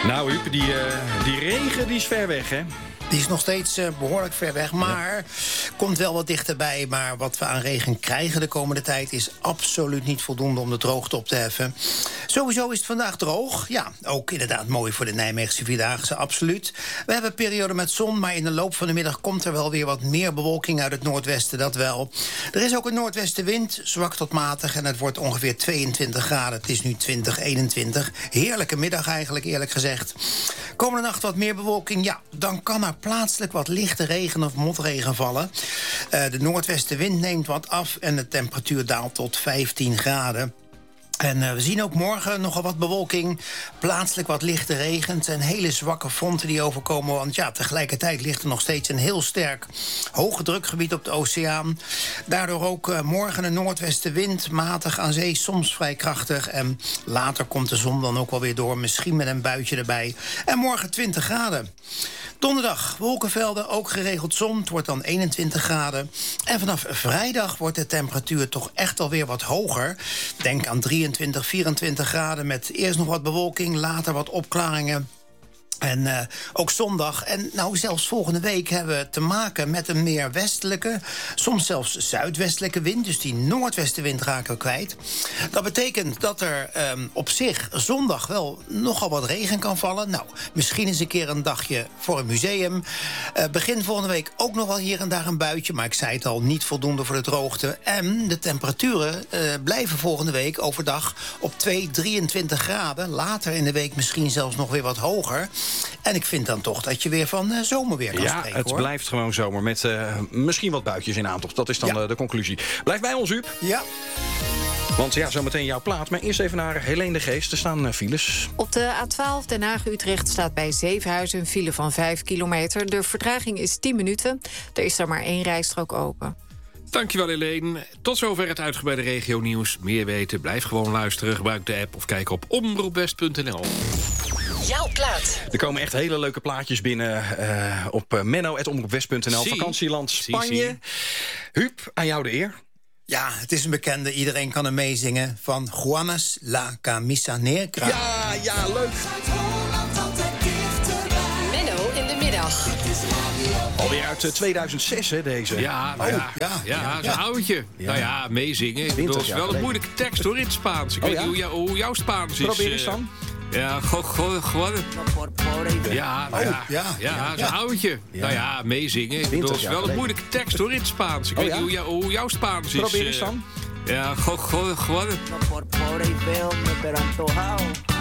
Nou, Huub, die regen die is ver weg, hè? Die is nog steeds behoorlijk ver weg, maar komt wel wat dichterbij. Maar wat we aan regen krijgen de komende tijd is absoluut niet voldoende om de droogte op te heffen. Sowieso is het vandaag droog. Ja, ook inderdaad mooi voor de Nijmeegse Vierdaagse, absoluut. We hebben een periode met zon, maar in de loop van de middag komt er wel weer wat meer bewolking uit het noordwesten, dat wel. Er is ook een noordwestenwind, zwak tot matig, en het wordt ongeveer 22 graden. Het is nu 20, 21. Heerlijke middag eigenlijk, eerlijk gezegd. Komende nacht wat meer bewolking, ja, dan kan er plaatselijk wat lichte regen of motregen vallen. De noordwestenwind neemt wat af en de temperatuur daalt tot 15 graden. En we zien ook morgen nogal wat bewolking. Plaatselijk wat lichte regen. Het zijn hele zwakke fronten die overkomen. Want ja, tegelijkertijd ligt er nog steeds een heel sterk hoge drukgebied op de oceaan. Daardoor ook morgen een noordwestenwind. Matig aan zee, soms vrij krachtig. En later komt de zon dan ook wel weer door. Misschien met een buitje erbij. En morgen 20 graden. Donderdag, wolkenvelden, ook geregeld zon. Het wordt dan 21 graden. En vanaf vrijdag wordt de temperatuur toch echt alweer wat hoger. Denk aan 23, 24 graden met eerst nog wat bewolking, later wat opklaringen. En ook zondag en nou zelfs volgende week hebben we te maken met een meer westelijke, soms zelfs zuidwestelijke wind. Dus die noordwestenwind raken we kwijt. Dat betekent dat er op zich zondag wel nogal wat regen kan vallen. Nou, misschien eens een keer een dagje voor een museum. Begin volgende week ook nog wel hier en daar een buitje. Maar ik zei het al, niet voldoende voor de droogte. En de temperaturen blijven volgende week overdag op 23 graden. Later in de week misschien zelfs nog weer wat hoger. En ik vind dan toch dat je weer van zomerweer kan spreken. Ja, het blijft gewoon zomer met misschien wat buitjes in aantocht. Dat is dan de conclusie. Blijf bij ons, Huub. Ja. Want ja, zometeen jouw plaat. Maar eerst even naar Helene de Geest. Er staan files. Op de A12 Den Haag-Utrecht staat bij Zevenhuizen een file van 5 kilometer. De vertraging is 10 minuten. Er is er maar 1 rijstrook open. Dankjewel, Helene. Tot zover het uitgebreide regionieuws. Meer weten, blijf gewoon luisteren. Gebruik de app of kijk op omroepwest.nl. Jouw plaat. Er komen echt hele leuke plaatjes binnen op menno@omroepwest.nl. Vakantieland Spanje. Huub, aan jou de eer. Ja, het is een bekende. Iedereen kan er meezingen. Van Juanes La Camisa Negra. Ja, leuk. Menno in de middag. Alweer uit 2006, hè, deze. Ja, dat is een oudje. Ja. Nou ja, meezingen. Dat is wel een moeilijke tekst, hoor, in het Spaans. Ik weet niet hoe jouw Spaans is. Probeer eens dan. Ja, gewoon. Ja, dat is een oudje. Ja. Nou ja, meezingen. Dat is wel een moeilijke tekst, hoor, in het Spaans. Ik weet niet hoe jouw Spaans is. Probeer eens dan. Ja, gewoon.